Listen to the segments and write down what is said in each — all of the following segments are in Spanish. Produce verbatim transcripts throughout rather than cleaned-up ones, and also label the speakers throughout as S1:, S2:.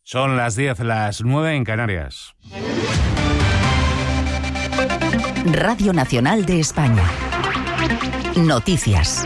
S1: Son las diez, las nueve en Canarias.
S2: Radio Nacional de España. Noticias.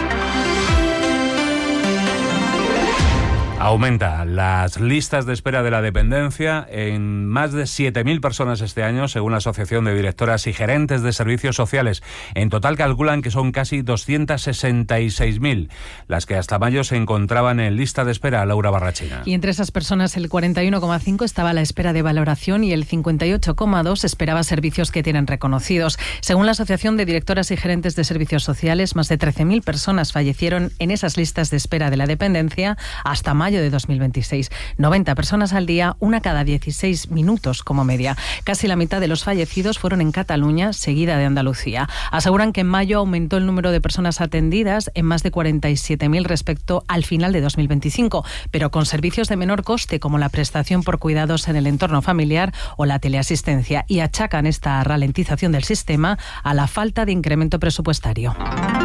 S1: Aumenta las listas de espera de la dependencia en más de siete mil personas este año, según la Asociación de Directoras y Gerentes de Servicios Sociales. En total calculan que son casi doscientas sesenta y seis mil las que hasta mayo se encontraban en lista de espera. Laura Barrachina.
S3: Y entre esas personas el cuarenta y uno coma cinco estaba a la espera de valoración y el cincuenta y ocho coma dos esperaba servicios que tienen reconocidos. Según la Asociación de Directoras y Gerentes de Servicios Sociales, más de trece mil personas fallecieron en esas listas de espera de la dependencia hasta mayo de dos mil veintiséis. noventa personas al día, una cada dieciséis minutos como media. Casi la mitad de los fallecidos fueron en Cataluña, seguida de Andalucía. Aseguran que en mayo aumentó el número de personas atendidas en más de cuarenta y siete mil respecto al final de dos mil veinticinco, pero con servicios de menor coste como la prestación por cuidados en el entorno familiar o la teleasistencia, y achacan esta ralentización del sistema a la falta de incremento presupuestario.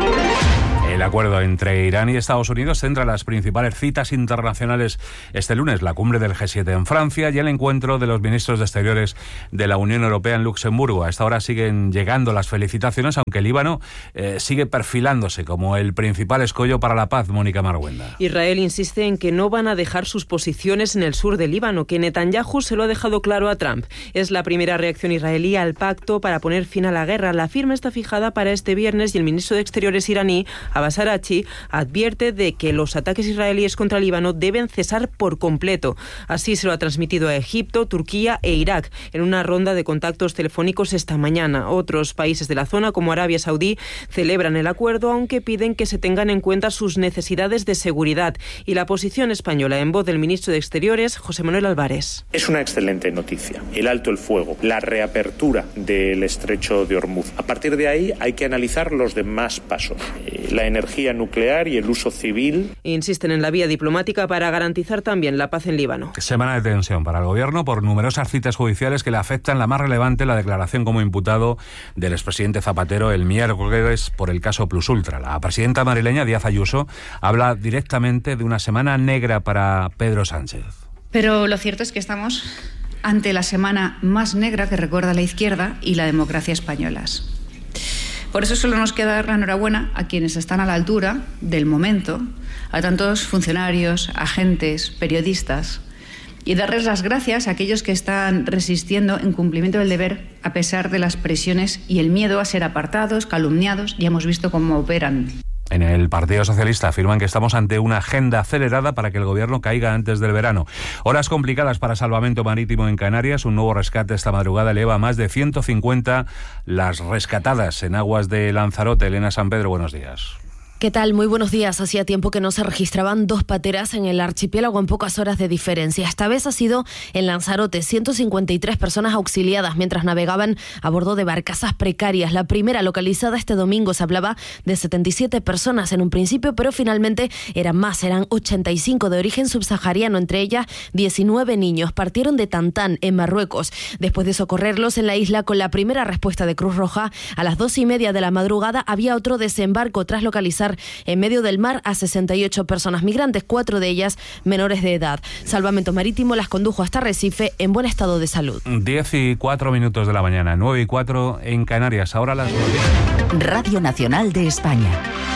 S1: El acuerdo entre Irán y Estados Unidos centra las principales citas internacionales este lunes, la cumbre del G siete en Francia y el encuentro de los ministros de Exteriores de la Unión Europea en Luxemburgo. A esta hora siguen llegando las felicitaciones, aunque el Líbano eh, sigue perfilándose como el principal escollo para la paz. Mónica Marguenda.
S4: Israel insiste en que no van a dejar sus posiciones en el sur del Líbano, que Netanyahu se lo ha dejado claro a Trump. Es la primera reacción israelí al pacto para poner fin a la guerra. La firma está fijada para este viernes y el ministro de Exteriores iraní, Abbas Araghchi, advierte de que los ataques israelíes contra Líbano deben cesar por completo. Así se lo ha transmitido a Egipto, Turquía e Irak en una ronda de contactos telefónicos esta mañana. Otros países de la zona, como Arabia Saudí, celebran el acuerdo, aunque piden que se tengan en cuenta sus necesidades de seguridad. Y la posición española, en voz del ministro de Exteriores, José Manuel Álvarez.
S5: Es una excelente noticia. El alto el fuego, la reapertura del estrecho de Hormuz. A partir de ahí hay que analizar los demás pasos. Eh, la energía nuclear y el uso civil.
S4: Insisten en la vía diplomática para garantizar también la paz en Líbano.
S1: Semana de tensión para el gobierno por numerosas citas judiciales que le afectan. La más relevante, la declaración como imputado del expresidente Zapatero el miércoles por el caso Plus Ultra. La presidenta madrileña, Díaz Ayuso, habla directamente de una semana negra para Pedro Sánchez.
S6: Pero lo cierto es que estamos ante la semana más negra que recuerda la izquierda y la democracia españolas. Por eso solo nos queda dar la enhorabuena a quienes están a la altura del momento, a tantos funcionarios, agentes, periodistas, y darles las gracias a aquellos que están resistiendo en cumplimiento del deber a pesar de las presiones y el miedo a ser apartados, calumniados. Ya hemos visto cómo operan.
S1: En el Partido Socialista afirman que estamos ante una agenda acelerada para que el gobierno caiga antes del verano. Horas complicadas para Salvamento Marítimo en Canarias. Un nuevo rescate esta madrugada eleva a más de ciento cincuenta las rescatadas en aguas de Lanzarote. Elena San Pedro, buenos días.
S7: ¿Qué tal? Muy buenos días. Hacía tiempo que no se registraban dos pateras en el archipiélago en pocas horas de diferencia. Esta vez ha sido en Lanzarote. ciento cincuenta y tres personas auxiliadas mientras navegaban a bordo de barcazas precarias. La primera, localizada este domingo, se hablaba de setenta y siete personas en un principio, pero finalmente eran más, eran ochenta y cinco de origen subsahariano, entre ellas diecinueve niños. Partieron de Tantán, en Marruecos. Después de socorrerlos en la isla con la primera respuesta de Cruz Roja, a las dos y media de la madrugada había otro desembarco tras localizar en medio del mar a sesenta y ocho personas migrantes, cuatro de ellas menores de edad. Salvamento Marítimo las condujo hasta Recife en buen estado de salud.
S1: diez y cuatro minutos de la mañana, nueve y cuatro en Canarias. Ahora las noticias.
S2: Radio Nacional de España.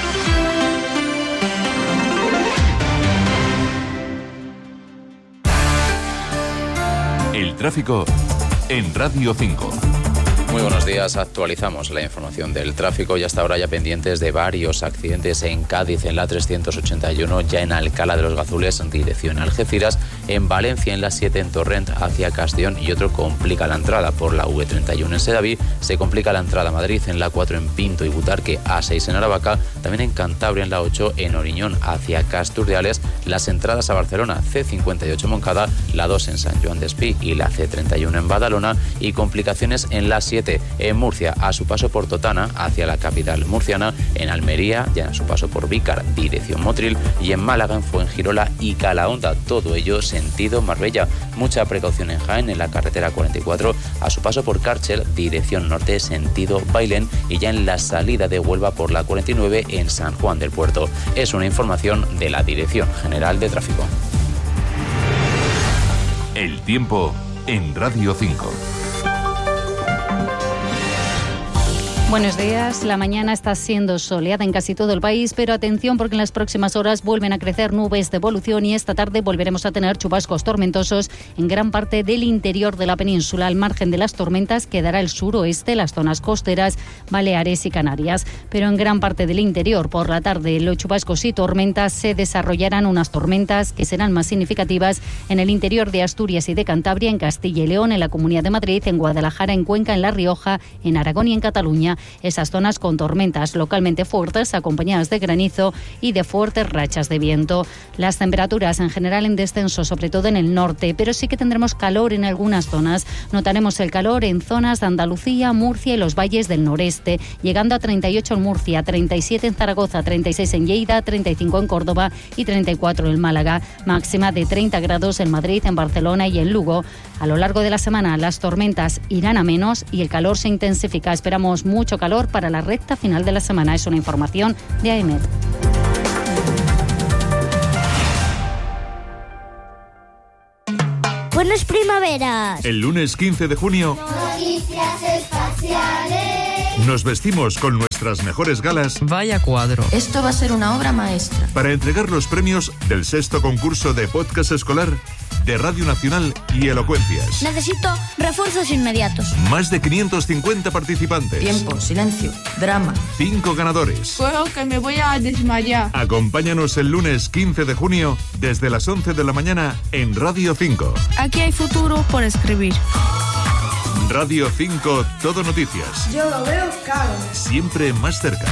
S8: El tráfico en Radio cinco.
S9: Muy buenos días, actualizamos la información del tráfico y hasta ahora ya pendientes de varios accidentes en Cádiz, en la trescientos ochenta y uno, ya en Alcalá de los Gazules en dirección a Algeciras, en Valencia en la siete en Torrent hacia Castellón y otro complica la entrada por la V treinta y uno en Sedaví, se complica la entrada a Madrid en la cuatro en Pinto y Butarque, A seis en Aravaca, también en Cantabria en la ocho en Oriñón hacia Casturdiales, las entradas a Barcelona C cincuenta y ocho Moncada, la dos en San Joan de Espí y la C treinta y uno en Badalona y complicaciones en la siete en Murcia a su paso por Totana hacia la capital murciana, en Almería ya a su paso por Vícar dirección Motril y en Málaga en Fuengirola y Calahonda, todo ello sentido Marbella. Mucha precaución en Jaén en la carretera cuarenta y cuatro a su paso por Cárchel dirección norte sentido Bailén y ya en la salida de Huelva por la cuarenta y nueve en San Juan del Puerto. Es una información de la Dirección General de Tráfico.
S8: tiempo en Radio cinco.
S10: Buenos días. La mañana está siendo soleada en casi todo el país, pero atención porque en las próximas horas vuelven a crecer nubes de evolución y esta tarde volveremos a tener chubascos tormentosos en gran parte del interior de la península. Al margen de las tormentas quedará el suroeste, las zonas costeras, Baleares y Canarias. Pero en gran parte del interior, por la tarde, los chubascos y tormentas se desarrollarán unas tormentas que serán más significativas en el interior de Asturias y de Cantabria, en Castilla y León, en la Comunidad de Madrid, en Guadalajara, en Cuenca, en La Rioja, en Aragón y en Cataluña. Esas zonas con tormentas localmente fuertes, acompañadas de granizo y de fuertes rachas de viento. Las temperaturas en general en descenso, sobre todo en el norte, pero sí que tendremos calor en algunas zonas. Notaremos el calor en zonas de Andalucía, Murcia y los valles del noreste, llegando a treinta y ocho en Murcia, treinta y siete en Zaragoza, treinta y seis en Lleida, treinta y cinco en Córdoba y treinta y cuatro en Málaga. Máxima de treinta grados en Madrid, en Barcelona y en Lugo. A lo largo de la semana las tormentas irán a menos y el calor se intensifica. Esperamos mucho calor para la recta final de la semana. Es una información de A E M E D.
S11: Buenas primaveras.
S12: El lunes quince de junio.
S11: Noticias espaciales.
S12: Nos vestimos con nuestras mejores galas.
S13: Vaya cuadro.
S14: Esto va a ser una obra maestra.
S12: Para entregar los premios del sexto concurso de podcast escolar de Radio Nacional y Elocuencias.
S11: Necesito refuerzos inmediatos.
S12: Más de quinientos cincuenta participantes.
S14: Tiempo, silencio, drama.
S12: Cinco ganadores.
S15: Juego que me voy a desmayar.
S12: Acompáñanos el lunes quince de junio desde las once de la mañana en Radio cinco.
S15: Aquí hay futuro por escribir.
S12: Radio cinco, Todo Noticias.
S15: Yo lo veo claro.
S12: Siempre más cerca.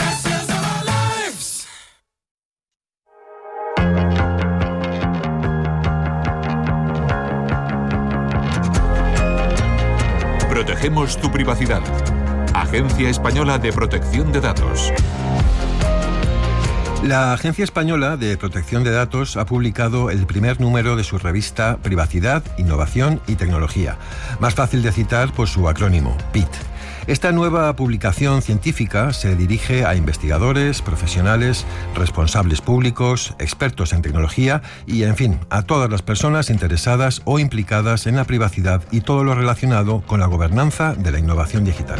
S12: Protegemos tu privacidad. Agencia Española de Protección de Datos.
S16: La Agencia Española de Protección de Datos ha publicado el primer número de su revista Privacidad, Innovación y Tecnología, más fácil de citar por su acrónimo, P I T. Esta nueva publicación científica se dirige a investigadores, profesionales, responsables públicos, expertos en tecnología y, en fin, a todas las personas interesadas o implicadas en la privacidad y todo lo relacionado con la gobernanza de la innovación digital.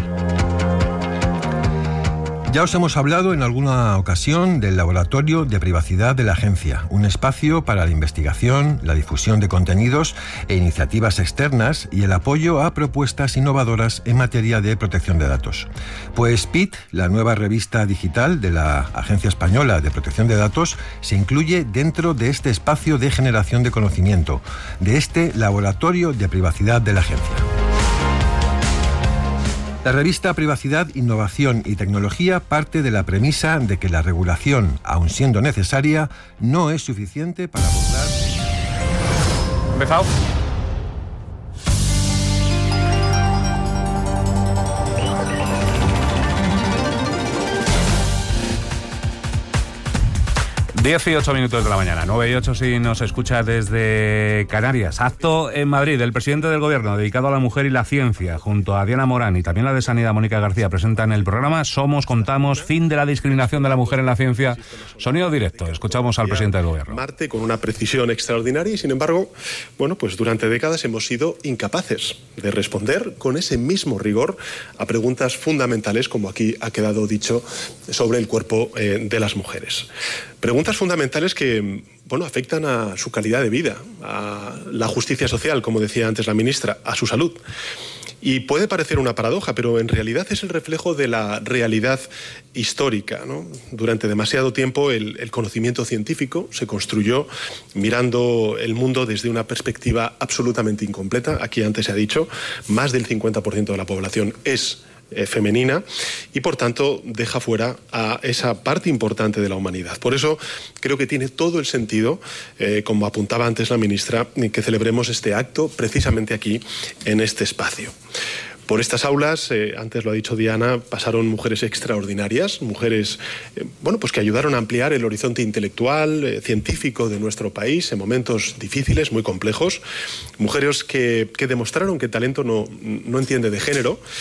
S16: Ya os hemos hablado en alguna ocasión del Laboratorio de Privacidad de la Agencia, un espacio para la investigación, la difusión de contenidos e iniciativas externas y el apoyo a propuestas innovadoras en materia de protección de datos. Pues P I T, la nueva revista digital de la Agencia Española de Protección de Datos, se incluye dentro de este espacio de generación de conocimiento, de este Laboratorio de Privacidad de la Agencia. La revista Privacidad, Innovación y Tecnología parte de la premisa de que la regulación, aun siendo necesaria, no es suficiente para abordar...
S1: ¿Empezado? dieciocho minutos de la mañana, nueve y ocho si nos escucha desde Canarias. Acto en Madrid. El presidente del Gobierno dedicado a la mujer y la ciencia, junto a Diana Morán y también la de Sanidad, Mónica García, presentan el programa Somos, Contamos, fin de la discriminación de la mujer en la ciencia. Sonido directo. Escuchamos al presidente del Gobierno.
S17: Marte con una precisión extraordinaria y, sin embargo, bueno, pues durante décadas hemos sido incapaces de responder con ese mismo rigor a preguntas fundamentales, como aquí ha quedado dicho, sobre el cuerpo eh, de las mujeres. Preguntas fundamentales que, bueno, afectan a su calidad de vida, a la justicia social, como decía antes la ministra, a su salud. Y puede parecer una paradoja, pero en realidad es el reflejo de la realidad histórica, ¿no? Durante demasiado tiempo el, el conocimiento científico se construyó mirando el mundo desde una perspectiva absolutamente incompleta. Aquí antes se ha dicho, más del cincuenta por ciento de la población es Eh, femenina y por tanto deja fuera a esa parte importante de la humanidad. Por eso creo que tiene todo el sentido, eh, como apuntaba antes la ministra, que celebremos este acto precisamente aquí en este espacio. Por estas aulas, eh, antes lo ha dicho Diana, pasaron mujeres extraordinarias, mujeres eh, bueno, pues que ayudaron a ampliar el horizonte intelectual, eh, científico de nuestro país en momentos difíciles, muy complejos, mujeres que, que demostraron que el talento no, no entiende de género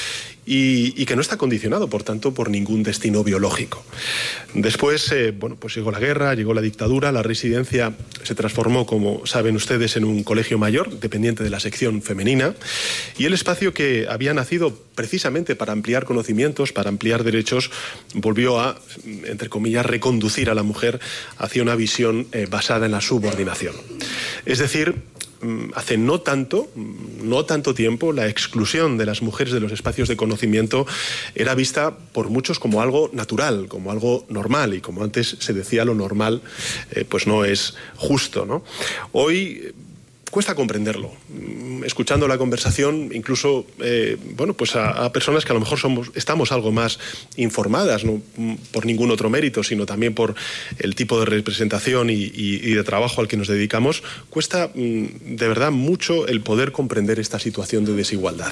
S17: y, y que no está condicionado, por tanto, por ningún destino biológico. Después, eh, bueno, pues llegó la guerra, llegó la dictadura, la residencia se transformó, como saben ustedes, en un colegio mayor, dependiente de la sección femenina, y el espacio que había nacido precisamente para ampliar conocimientos, para ampliar derechos, volvió a, entre comillas, reconducir a la mujer hacia una visión eh, basada en la subordinación. Es decir, hace no tanto, no tanto tiempo, la exclusión de las mujeres de los espacios de conocimiento era vista por muchos como algo natural, como algo normal, y como antes se decía, lo normal eh, pues no es justo, ¿no? Hoy cuesta comprenderlo. Escuchando la conversación, incluso eh, bueno, pues a, a personas que a lo mejor somos, estamos algo más informadas, no por ningún otro mérito, sino también por el tipo de representación y, y, y de trabajo al que nos dedicamos, cuesta mm, de verdad mucho el poder comprender esta situación de desigualdad.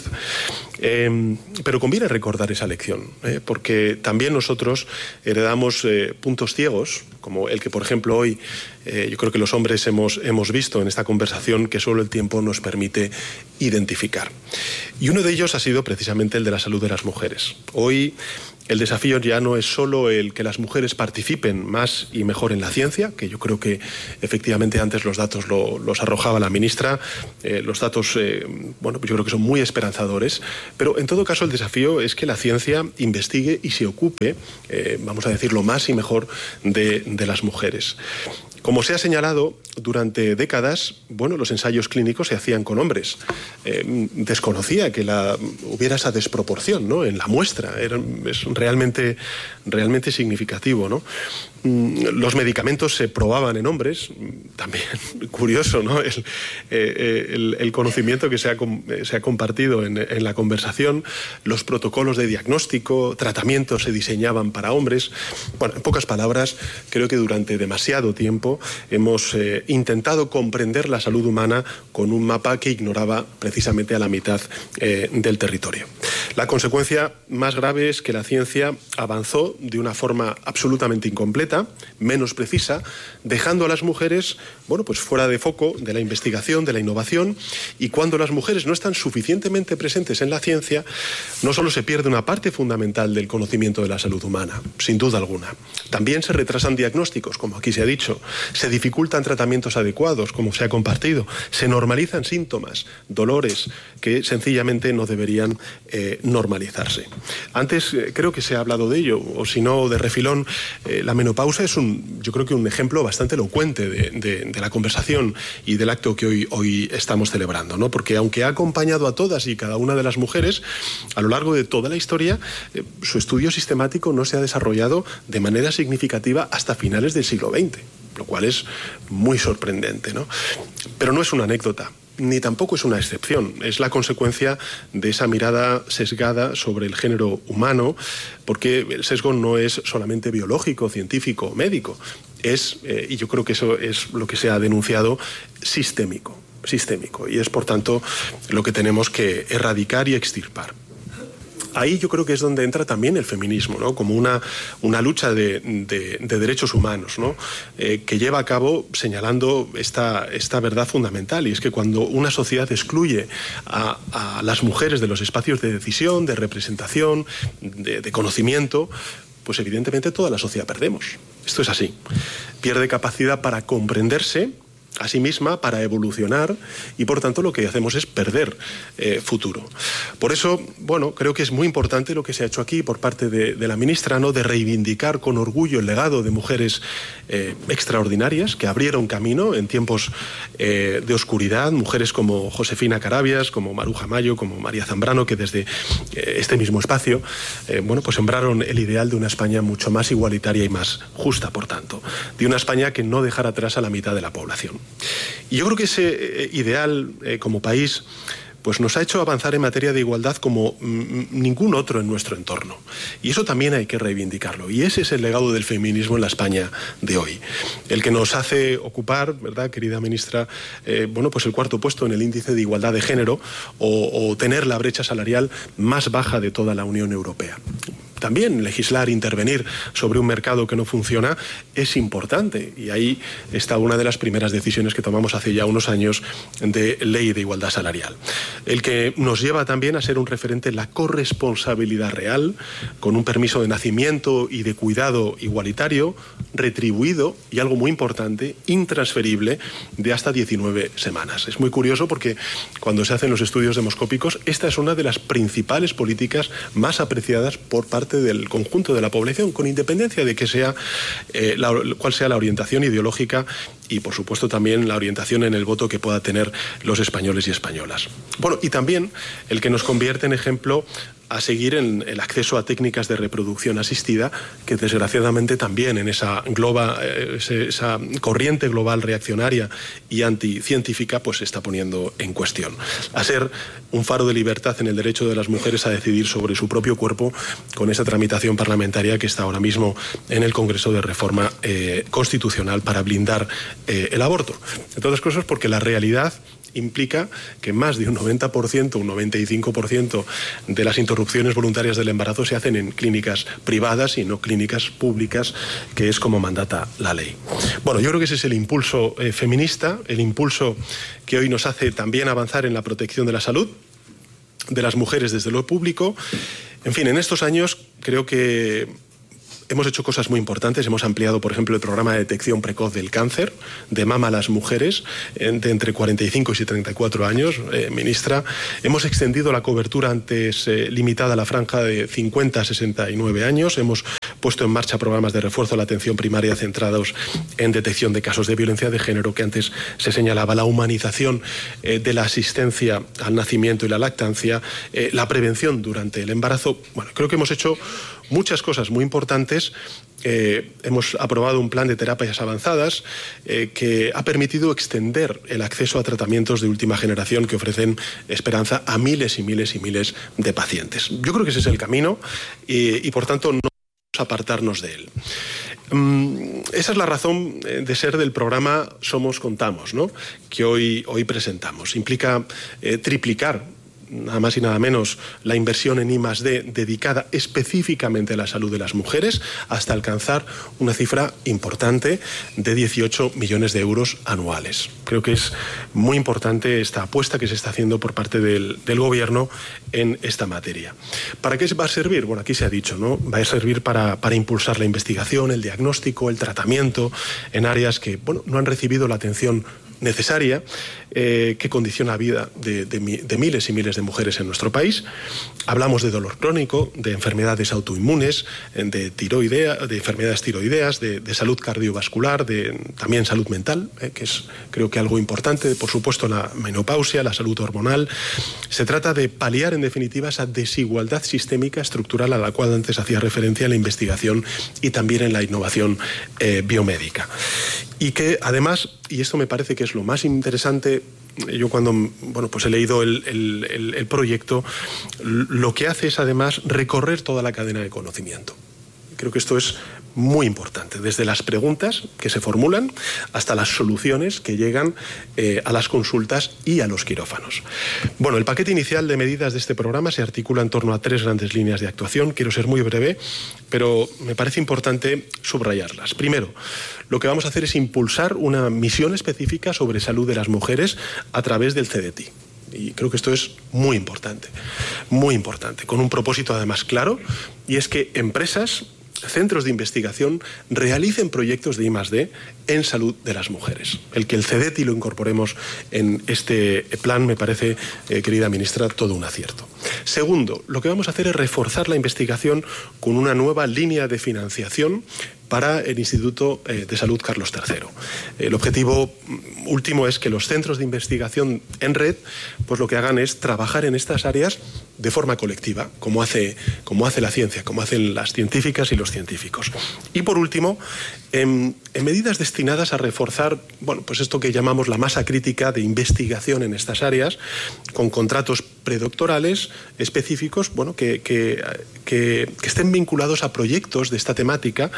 S17: Eh, pero conviene recordar esa lección, eh, porque también nosotros heredamos eh, puntos ciegos, como el que, por ejemplo, hoy eh, yo creo que los hombres hemos, hemos visto en esta conversación, que solo el tiempo nos permite identificar. Y uno de ellos ha sido precisamente el de la salud de las mujeres. Hoy el desafío ya no es solo el que las mujeres participen más y mejor en la ciencia, que yo creo que efectivamente antes los datos lo, los arrojaba la ministra, eh, los datos, eh, bueno, pues yo creo que son muy esperanzadores, pero en todo caso el desafío es que la ciencia investigue y se ocupe, eh, vamos a decirlo, más y mejor de, de las mujeres. Como se ha señalado, durante décadas, bueno, los ensayos clínicos se hacían con hombres. Eh, desconocía que la, hubiera esa desproporción, ¿no?, en la muestra. Era, es realmente, realmente significativo, ¿no? Los medicamentos se probaban en hombres, también curioso, ¿no?, el, eh, el, el conocimiento que se ha, se ha compartido en, en la conversación. Los protocolos de diagnóstico, tratamientos se diseñaban para hombres. Bueno, en pocas palabras, creo que durante demasiado tiempo hemos eh, intentado comprender la salud humana con un mapa que ignoraba precisamente a la mitad eh, del territorio. La consecuencia más grave es que la ciencia avanzó de una forma absolutamente incompleta, menos precisa, dejando a las mujeres, bueno, pues fuera de foco de la investigación, de la innovación, y cuando las mujeres no están suficientemente presentes en la ciencia, no solo se pierde una parte fundamental del conocimiento de la salud humana, sin duda alguna. También se retrasan diagnósticos, como aquí se ha dicho, se dificultan tratamientos adecuados, como se ha compartido, se normalizan síntomas, dolores que sencillamente no deberían eh, normalizarse. Antes eh, creo que se ha hablado de ello, o si no, de refilón, eh, la menopausa es un, yo creo que un ejemplo bastante elocuente de, de, de la conversación y del acto que hoy, hoy estamos celebrando, ¿no? Porque aunque ha acompañado a todas y cada una de las mujeres a lo largo de toda la historia, eh, su estudio sistemático no se ha desarrollado de manera significativa hasta finales del siglo veinte, lo cual es muy sorprendente, ¿no? Pero no es una anécdota, ni tampoco es una excepción. Es la consecuencia de esa mirada sesgada sobre el género humano, porque el sesgo no es solamente biológico, científico o médico. Es, eh, y yo creo que eso es lo que se ha denunciado, sistémico, sistémico. Y es, por tanto, lo que tenemos que erradicar y extirpar. Ahí yo creo que es donde entra también el feminismo, ¿no?, como una, una lucha de, de, de derechos humanos, ¿no?, eh, que lleva a cabo señalando esta, esta verdad fundamental, y es que cuando una sociedad excluye a, a las mujeres de los espacios de decisión, de representación, de, de conocimiento, pues evidentemente toda la sociedad perdemos. Esto es así. Pierde capacidad para comprenderse a sí misma, para evolucionar, y por tanto lo que hacemos es perder eh, futuro. Por eso, bueno, creo que es muy importante lo que se ha hecho aquí por parte de, de la ministra, ¿no?, de reivindicar con orgullo el legado de mujeres eh, extraordinarias que abrieron camino en tiempos eh, de oscuridad, mujeres como Josefina Carabias, como Maruja Mayo, como María Zambrano, que desde eh, este mismo espacio, eh, bueno, pues sembraron el ideal de una España mucho más igualitaria y más justa, por tanto, de una España que no dejara atrás a la mitad de la población. Y yo creo que ese eh, ideal eh, como país pues nos ha hecho avanzar en materia de igualdad como mm, ningún otro en nuestro entorno. Y eso también hay que reivindicarlo. Y ese es el legado del feminismo en la España de hoy. El que nos hace ocupar, ¿verdad, querida ministra? Eh, bueno, pues el cuarto puesto en el índice de igualdad de género, o, o tener la brecha salarial más baja de toda la Unión Europea. también legislar, intervenir sobre un mercado que no funciona es importante, y ahí está una de las primeras decisiones que tomamos hace ya unos años de ley de igualdad salarial. El que nos lleva también a ser un referente en la corresponsabilidad real, con un permiso de nacimiento y de cuidado igualitario, retribuido y, algo muy importante, intransferible, de hasta diecinueve semanas. Es muy curioso porque cuando se hacen los estudios demoscópicos, esta es una de las principales políticas más apreciadas por parte del conjunto de la población, con independencia de que sea eh, la, cuál sea la orientación ideológica y, por supuesto, también la orientación en el voto que pueda tener los españoles y españolas. Bueno, y también el que nos convierte en ejemplo a seguir en el acceso a técnicas de reproducción asistida, que desgraciadamente también en esa, globa, esa corriente global reaccionaria y anticientífica pues se está poniendo en cuestión. A ser un faro de libertad en el derecho de las mujeres a decidir sobre su propio cuerpo, con esa tramitación parlamentaria que está ahora mismo en el Congreso de Reforma eh, Constitucional para blindar eh, el aborto. Entre otras cosas porque la realidad implica que más de un noventa por ciento, un noventa y cinco por ciento de las interrupciones voluntarias del embarazo se hacen en clínicas privadas y no clínicas públicas, que es como mandata la ley. Bueno, yo creo que ese es el impulso eh, feminista, el impulso que hoy nos hace también avanzar en la protección de la salud de las mujeres desde lo público. En fin, en estos años creo que hemos hecho cosas muy importantes. Hemos ampliado, por ejemplo, el programa de detección precoz del cáncer de mama a las mujeres de entre cuarenta y cinco y treinta y cuatro años, eh, ministra. Hemos extendido la cobertura antes eh, limitada a la franja de cincuenta a sesenta y nueve años. Hemos puesto en marcha programas de refuerzo a la atención primaria centrados en detección de casos de violencia de género, que antes se señalaba, la humanización eh, de la asistencia al nacimiento y la lactancia, eh, la prevención durante el embarazo. Bueno, creo que hemos hecho muchas cosas muy importantes. Eh, hemos aprobado un plan de terapias avanzadas eh, que ha permitido extender el acceso a tratamientos de última generación que ofrecen esperanza a miles y miles y miles de pacientes. Yo creo que ese es el camino y, y por tanto, no podemos apartarnos de él. Um, esa es la razón de ser del programa Somos Contamos, ¿no?, que hoy, hoy presentamos. Implica eh, triplicar, nada más y nada menos, la inversión en I más D dedicada específicamente a la salud de las mujeres, hasta alcanzar una cifra importante de dieciocho millones de euros anuales. Creo que es muy importante esta apuesta que se está haciendo por parte del, del Gobierno en esta materia. ¿Para qué va a servir? Bueno, aquí se ha dicho, ¿no? Va a servir para, para impulsar la investigación, el diagnóstico, el tratamiento en áreas que, bueno, no han recibido la atención necesaria, eh, que condiciona la vida de, de, de miles y miles de mujeres en nuestro país. Hablamos de dolor crónico, de enfermedades autoinmunes, de tiroidea, de enfermedades tiroideas, de, de salud cardiovascular, de también salud mental, eh, que es creo que algo importante, por supuesto la menopausia, la salud hormonal. Se trata de paliar en definitiva esa desigualdad sistémica estructural a la cual antes hacía referencia en la investigación y también en la innovación eh, biomédica. Y que además, y esto me parece que es lo más interesante, yo cuando bueno, pues he leído el, el, el, el proyecto, lo que hace es además recorrer toda la cadena de conocimiento. Creo que esto es muy importante, desde las preguntas que se formulan hasta las soluciones que llegan eh, a las consultas y a los quirófanos. Bueno, el paquete inicial de medidas de este programa se articula en torno a tres grandes líneas de actuación. Quiero ser muy breve, pero me parece importante subrayarlas. Primero, lo que vamos a hacer es impulsar una misión específica sobre salud de las mujeres a través del C D T I. Y creo que esto es muy importante, muy importante, con un propósito además claro, y es que empresas, centros de investigación realicen proyectos de I más D en salud de las mujeres. El que el C D T I lo incorporemos en este plan me parece, eh, querida ministra, todo un acierto. Segundo, lo que vamos a hacer es reforzar la investigación con una nueva línea de financiación para el Instituto de Salud Carlos tercero. El objetivo último es que los centros de investigación en red, pues lo que hagan es trabajar en estas áreas de forma colectiva, como hace, como hace la ciencia, como hacen las científicas y los científicos. Y por último, en, en medidas destinadas a reforzar, bueno, pues esto que llamamos la masa crítica de investigación en estas áreas, con contratos predoctorales específicos, bueno, que, que, que, que estén vinculados a proyectos de esta temática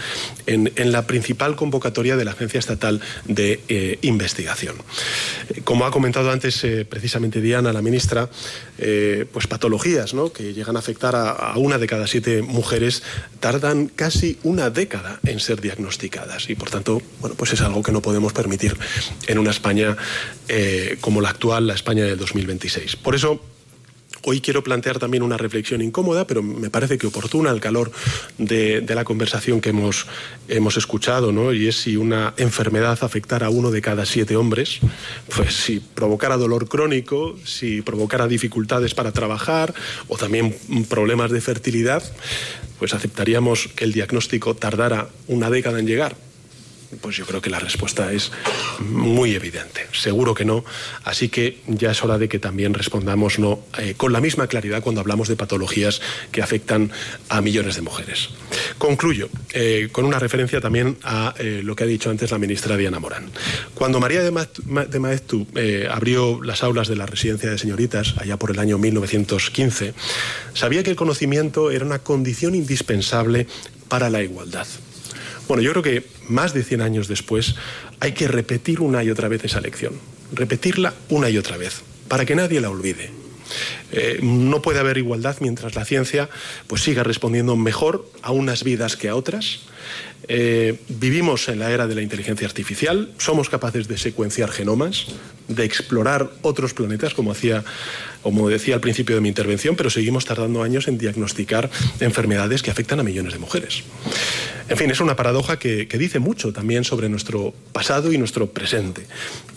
S17: en, en la principal convocatoria de la Agencia Estatal de eh, Investigación. Como ha comentado antes eh, precisamente Diana, la ministra, eh, pues patologías, ¿no?, que llegan a afectar a, a una de cada siete mujeres tardan casi una década en ser diagnosticadas y, por tanto, bueno, pues es algo que no podemos permitir en una España eh, como la actual, la España del dos mil veintiséis. Por eso, hoy quiero plantear también una reflexión incómoda, pero me parece que oportuna al calor de, de la conversación que hemos, hemos escuchado, ¿no? Y es si una enfermedad afectara a uno de cada siete hombres, pues si provocara dolor crónico, si provocara dificultades para trabajar o también problemas de fertilidad, pues aceptaríamos que el diagnóstico tardara una década en llegar. Pues yo creo que la respuesta es muy evidente. Seguro que no. Así que ya es hora de que también respondamos no eh, con la misma claridad cuando hablamos de patologías que afectan a millones de mujeres. Concluyo eh, con una referencia también a eh, lo que ha dicho antes la ministra Diana Morán. Cuando María de, Ma de Maeztu eh, abrió las aulas de la residencia de señoritas allá por el año mil novecientos quince, sabía que el conocimiento era una condición indispensable para la igualdad. Bueno, yo creo que más de cien años después hay que repetir una y otra vez esa lección, repetirla una y otra vez, para que nadie la olvide. Eh, no puede haber igualdad mientras la ciencia pues siga respondiendo mejor a unas vidas que a otras. Eh, vivimos en la era de la inteligencia artificial, somos capaces de secuenciar genomas, de explorar otros planetas, como hacía, como decía al principio de mi intervención, pero seguimos tardando años en diagnosticar enfermedades que afectan a millones de mujeres. En fin, es una paradoja que, que dice mucho también sobre nuestro pasado y nuestro presente,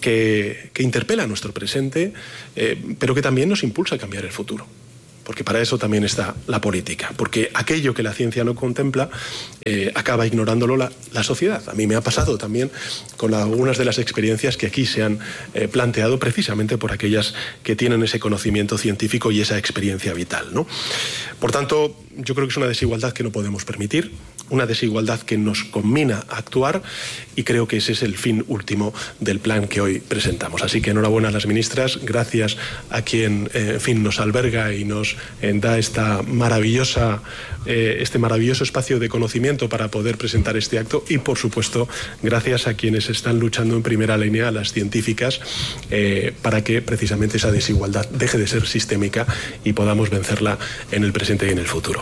S17: que, que interpela nuestro presente, eh, pero que también nos impulsa a cambiar el futuro. Porque para eso también está la política, porque aquello que la ciencia no contempla eh, acaba ignorándolo la, la sociedad. A mí me ha pasado también con la, algunas de las experiencias que aquí se han eh, planteado precisamente por aquellas que tienen ese conocimiento científico y esa experiencia vital, ¿no? Por tanto, yo creo que es una desigualdad que no podemos permitir, una desigualdad que nos conmina a actuar y creo que ese es el fin último del plan que hoy presentamos. Así que enhorabuena a las ministras, gracias a quien eh, en fin, nos alberga y nos eh, da esta maravillosa, eh, este maravilloso espacio de conocimiento para poder presentar este acto y, por supuesto, gracias a quienes están luchando en primera línea, a las científicas, eh, para que precisamente esa desigualdad deje de ser sistémica y podamos vencerla en el presente y en el futuro.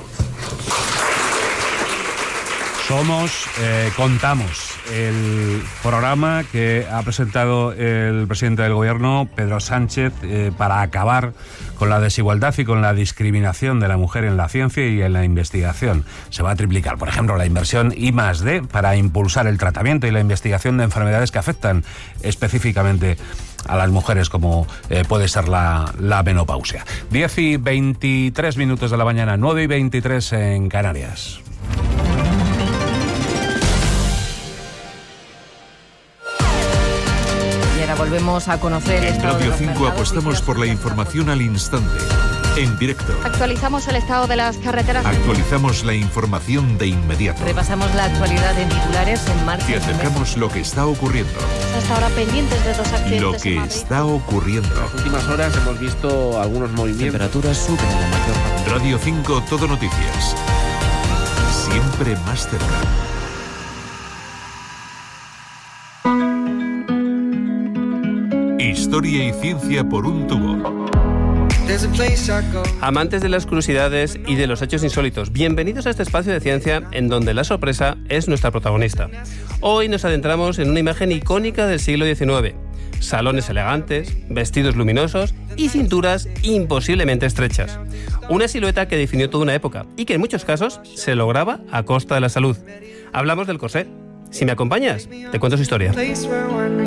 S1: Somos, eh, contamos, el programa que ha presentado el presidente del Gobierno, Pedro Sánchez, eh, para acabar con la desigualdad y con la discriminación de la mujer en la ciencia y en la investigación. Se va a triplicar, por ejemplo, la inversión I más D para impulsar el tratamiento y la investigación de enfermedades que afectan específicamente a las mujeres, como eh, puede ser la, la menopausia. diez y veintitrés minutos de la mañana, nueve y veintitrés en Canarias.
S13: Volvemos a conocer el estado
S12: Radio
S13: de los
S12: cinco apostamos por la información al instante, en directo.
S10: Actualizamos el estado de las carreteras.
S12: Actualizamos la información de inmediato.
S13: Repasamos la actualidad en titulares en marcha.
S12: Y acercamos lo que está ocurriendo.
S10: Hasta ahora pendientes de dos accidentes.
S12: Lo que está ocurriendo.
S18: En las últimas horas hemos visto algunos movimientos.
S9: Temperaturas suben en la mayor parte.
S12: Radio cinco, Todo Noticias. Siempre más cerca. Historia y ciencia por un tubo.
S18: Amantes de las curiosidades y de los hechos insólitos, bienvenidos a este espacio de ciencia en donde la sorpresa es nuestra protagonista. Hoy nos adentramos en una imagen icónica del siglo diecinueve. Salones elegantes, vestidos luminosos y cinturas imposiblemente estrechas. Una silueta que definió toda una época y que en muchos casos se lograba a costa de la salud. Hablamos del corsé. Si me acompañas, te cuento su historia.